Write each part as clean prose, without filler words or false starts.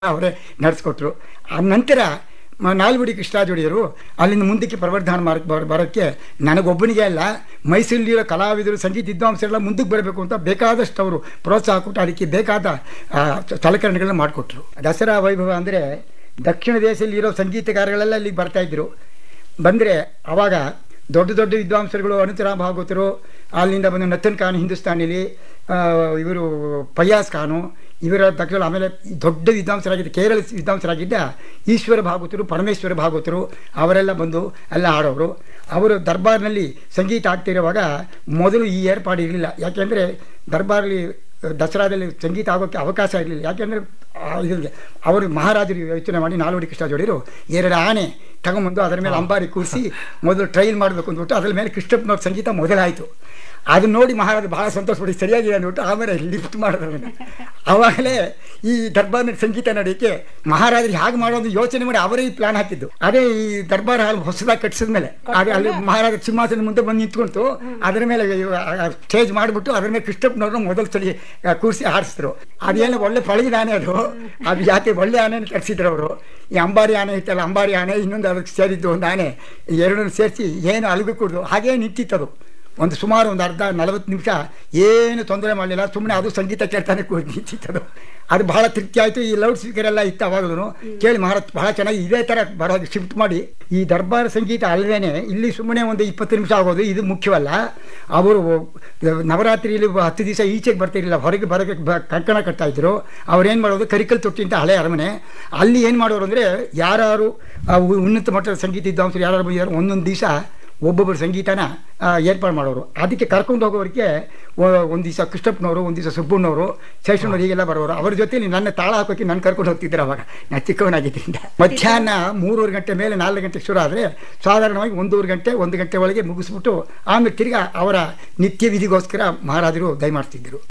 ಅವರೇ ನಡೆಸ್ಕೊಟ್ರು. ಆ ನಂತರ ನಾಲ್ವಡಿ ಕೃಷ್ಣರಾಜೊಡೆಯರು ಅಲ್ಲಿಂದ ಮುಂದಕ್ಕೆ ಪ್ರವರ್ಧನ ಬರೋಕ್ಕೆ ನನಗೊಬ್ಬನಿಗೆ ಅಲ್ಲ, ಮೈಸೂರಿಲಿರೋ ಕಲಾವಿದರು, ಸಂಗೀತ ವಿದ್ವಾಂಸರೆಲ್ಲ ಮುಂದಕ್ಕೆ ಬರಬೇಕು ಅಂತ ಬೇಕಾದಷ್ಟು ಅವರು ಪ್ರೋತ್ಸಾಹ ಕೊಟ್ಟು ಅದಕ್ಕೆ ಬೇಕಾದ ಸಲಕರಣೆಗಳನ್ನ ಮಾಡಿಕೊಟ್ರು. ದಸರಾ ವೈಭವ ಅಂದರೆ ದಕ್ಷಿಣ ದೇಶದಲ್ಲಿ ಇರೋ ಸಂಗೀತಗಾರಗಳೆಲ್ಲ ಇಲ್ಲಿಗೆ ಬರ್ತಾಯಿದ್ರು. ಬಂದರೆ ಆವಾಗ ದೊಡ್ಡ ದೊಡ್ಡ ವಿದ್ವಾಂಸರುಗಳು, ಅನಂತರಾಮ್ ಭಾಗವತರು, ಅಲ್ಲಿಂದ ಬಂದು ನತನ್ ಖಾನ್ ಹಿಂದೂಸ್ತಾನಿಲಿ, ಇವರು ಫಯಾಜ್ ಖಾನು, ಇವರ ತಕ್ಷಣ ಆಮೇಲೆ ದೊಡ್ಡ ವಿದ್ವಾಂಸರಾಗಿದ್ದ ಕೇರಳ ವಿದ್ವಾಂಸರಾಗಿದ್ದ ಈಶ್ವರ ಭಾಗವತರು, ಪರಮೇಶ್ವರ ಭಾಗವತರು ಅವರೆಲ್ಲ ಬಂದು ಎಲ್ಲ ಆಡೋರು. ಅವರು ದರ್ಬಾರ್ನಲ್ಲಿ ಸಂಗೀತ ಆಗ್ತಿರುವಾಗ ಮೊದಲು ಈ ಏರ್ಪಾಡು ಇರಲಿಲ್ಲ. ಯಾಕೆಂದರೆ ದರ್ಬಾರಲ್ಲಿ ದಸರಾದಲ್ಲಿ ಸಂಗೀತ ಆಗೋಕ್ಕೆ ಅವಕಾಶ ಇರಲಿಲ್ಲ. ಯಾಕೆಂದರೆ ಅವರು ಮಹಾರಾಜರು ಯೋಚನೆ ಮಾಡಿ ನಾಲ್ವಡಿ ಕೃಷ್ಣರಾಜೊಡೆಯರು 2 ಆನೆ ತಗೊಂಬಂದು ಅದರ ಮೇಲೆ ಅಂಬಾರಿ ಕೂರಿಸಿ ಮೊದಲು ಟ್ರೈಲ್ ಮಾಡಬೇಕು ಅಂದ್ಬಿಟ್ಟು ಅದರ ಮೇಲೆ ಕೃಷ್ಣಪ್ಪನವ್ರ ಸಂಗೀತ ಮೊದಲಾಯಿತು. ಅದನ್ನ ನೋಡಿ ಮಹಾರಾಜ ಬಹಳ ಸಂತೋಷಪಟ್ಟು ಸರಿಯಾಗಿದೆ ಅಂದ್ಬಿಟ್ಟು ಆಮೇಲೆ ಲಿಫ್ಟ್ ಮಾಡಿದ್ರು. ಆವಾಗಲೇ ಈ ದರ್ಬಾರ್ನ ಸಂಗೀತ ನಡೆಯೋಕ್ಕೆ ಮಹಾರಾಜರು ಹೇಗೆ ಮಾಡೋದು ಯೋಚನೆ ಮಾಡಿ ಅವರೇ ಈ ಪ್ಲಾನ್ ಹಾಕಿದ್ದು. ಅದೇ ಈ ದರ್ಬಾರ್ ಹಾಲ್ ಹೊಸದಾಗಿ ಕಟ್ಟಿಸಿದ ಮೇಲೆ ಅದೇ ಅಲ್ಲಿ ಮಹಾರಾಜ ಸಿಂಹಾಸನ ಮುಂದೆ ಬಂದು ನಿಂತ್ಕೊಂತು ಅದರ ಮೇಲೆ ಸ್ಟೇಜ್ ಮಾಡಿಬಿಟ್ಟು ಅದರ ಮೇಲೆ ಕೃಷ್ಣಪ್ಪನವ್ರನ್ನ ಮೊದಲು ಸಲ ಕೂರಿಸಿ ಆಡಿಸಿದ್ರು. ಅದೇನು ಒಳ್ಳೆ ಪಳಗಿದ ಆನೆ ಅದು ಯಾಕೆ ಒಳ್ಳೆ ಆನೆಯನ್ನು ಕಟ್ಸಿದ್ರು ಅವರು. ಈ ಅಂಬಾರಿ ಆನೆ ಇತ್ತಲ್ಲ, ಅಂಬಾರಿ ಆನೆ, ಇನ್ನೊಂದು ಅದಕ್ಕೆ ಸೇರಿದ್ದು ಒಂದು ಆನೆ, ಎರಡನ್ನೂ ಸೇರಿಸಿ ಏನು ಅಲಗು ಕುಡಿದು ಹಾಗೇ ನಿಂತಿತ್ತದು. ಒಂದು ಸುಮಾರು ಒಂದು 40 ನಿಮಿಷ ಏನು ತೊಂದರೆ ಮಾಡಲಿಲ್ಲ, ಸುಮ್ಮನೆ ಅದು ಸಂಗೀತ ಕೇಳ್ತಾನೆ ನಿಂತಿತ್ತದು. ಅದು ಬಹಳ ತೃಪ್ತಿ ಆಯಿತು. ಈ ಲೌಡ್ ಸ್ಪೀಕರ್ ಎಲ್ಲ ಇತ್ತು ಅವಾಗಲೂ ಕೇಳಿ ಮಹಾರಾಜ್ ಬಹಳ ಚೆನ್ನಾಗಿ ಇದೇ ಥರ ಬರೋದು ಶಿಫ್ಟ್ ಮಾಡಿ. ಈ ದರ್ಬಾರ್ ಸಂಗೀತ ಅಲ್ಲದೇ ಇಲ್ಲಿ ಸುಮ್ಮನೆ ಒಂದು 20 ನಿಮಿಷ ಆಗೋದು ಇದು ಮುಖ್ಯವಲ್ಲ. ಅವರು ನವರಾತ್ರಿಯಲ್ಲಿ 10 ದಿವಸ ಈಚೆಗೆ ಬರ್ತಿರಲಿಲ್ಲ, ಹೊರಗೆ ಬರೋಕ್ಕೆ ಕಂಕಣ ಕಟ್ತಾಯಿದ್ರು. ಅವ್ರೇನು ಮಾಡೋದು, ಕರಿಕಲ್ ತೊಟ್ಟಿ ಅಂತ ಹಳೆ ಅರಮನೆ, ಅಲ್ಲಿ ಏನು ಮಾಡೋರು ಅಂದರೆ ಯಾರು ಉನ್ನತ ಮಟ್ಟದ ಸಂಗೀತ ವಿದ್ವಾಂಸರು ಯಾರು ಬಂದಿದ್ದಾರೆ ಒಂದೊಂದು ದಿವಸ ಒಬ್ಬೊಬ್ಬರು ಸಂಗೀತನ ಏರ್ಪಾಡು ಮಾಡೋರು. ಅದಕ್ಕೆ ಕರ್ಕೊಂಡು ಹೋಗೋರಿಗೆ ಒಂದು ದಿವಸ ಕೃಷ್ಣಪ್ಪನವರು, ಒಂದು ದಿವಸ ಸುಬ್ಬಣ್ಣವರು, ಶೇಷಣ್ಣವ್ರು ಹೀಗೆಲ್ಲ ಬರೋರು. ಅವ್ರ ಜೊತೆಲಿ ನನ್ನ ತಾಳ ಹಾಕೋಕ್ಕೆ ನಾನು ಕರ್ಕೊಂಡು ಹೋಗ್ತಿದ್ರು. ಅವಾಗ ನಾನು ಚಿಕ್ಕವನಾಗಿದ್ದರಿಂದ ಮಧ್ಯಾಹ್ನ 3 ಗಂಟೆ ಮೇಲೆ 4 ಗಂಟೆಗೆ ಶುರು ಆದರೆ ಸಾಧಾರಣವಾಗಿ 1 ಗಂಟೆ ಒಳಗೆ ಮುಗಿಸ್ಬಿಟ್ಟು ಆಮೇಲೆ ತಿರ್ಗಾ ಅವರ ನಿತ್ಯ ವಿಧಿಗೋಸ್ಕರ ಮಹಾರಾಜರು ದಯಮಾಡ್ತಿದ್ದರು.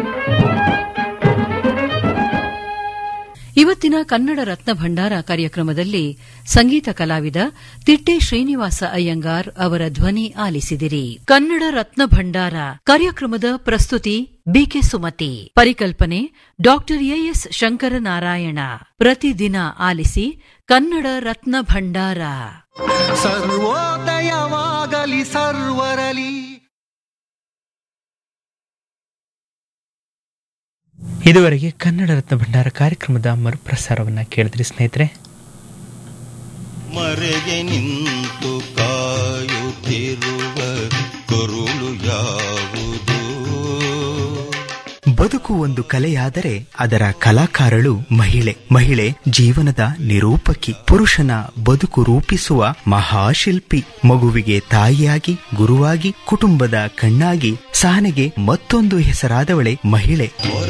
ಇವತ್ತಿನ ಕನ್ನಡ ರತ್ನ ಭಂಡಾರ ಕಾರ್ಯಕ್ರಮದಲ್ಲಿ ಸಂಗೀತ ಕಲಾವಿದ ತಿಟ್ಟೆ ಶ್ರೀನಿವಾಸ ಅಯ್ಯಂಗಾರ್ ಅವರ ಧ್ವನಿ ಆಲಿಸಿದಿರಿ. ಕನ್ನಡ ರತ್ನ ಭಂಡಾರ ಕಾರ್ಯಕ್ರಮದ ಪ್ರಸ್ತುತಿ ಬಿಕೆ ಸುಮತಿ, ಪರಿಕಲ್ಪನೆ ಡಾಕ್ಟರ್ ಎಎಸ್ ಶಂಕರನಾರಾಯಣ. ಪ್ರತಿದಿನ ಆಲಿಸಿ ಕನ್ನಡ ರತ್ನ ಭಂಡಾರ. ಸರ್ವೋದಯವಾಗಲಿ ಸರ್ವರಲಿ. ಇದುವರೆಗೆ ಕನ್ನಡ ರತ್ನ ಭಂಡಾರ ಕಾರ್ಯಕ್ರಮದ ಮರುಪ್ರಸಾರವನ್ನು ಕೇಳಿದ್ರಿ ಸ್ನೇಹಿತರೆ. ಮರೆಗೆ ನಿಂತು ಕಾಯುತ್ತಿರುವ ಕರುಳು ಯಾವುದು? ಬದುಕು ಒಂದು ಕಲೆಯಾದರೆ ಅದರ ಕಲಾಕಾರಳು ಮಹಿಳೆ. ಮಹಿಳೆ ಜೀವನದ ನಿರೂಪಕಿ, ಪುರುಷನ ಬದುಕು ರೂಪಿಸುವ ಮಹಾಶಿಲ್ಪಿ. ಮಗುವಿಗೆ ತಾಯಿಯಾಗಿ, ಗುರುವಾಗಿ, ಕುಟುಂಬದ ಕಣ್ಣಾಗಿ, ಸಹನೆಗೆ ಮತ್ತೊಂದು ಹೆಸರಾದವಳೆ ಮಹಿಳೆ.